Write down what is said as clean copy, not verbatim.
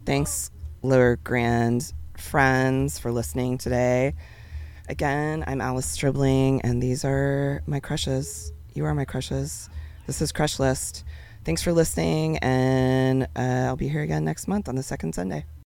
Thanks, Lower Grand friends, for listening today. Again, I'm Alice Stribling, and these are my crushes. You are my crushes. This is Crush List. Thanks for listening, and I'll be here again next month on the second Sunday.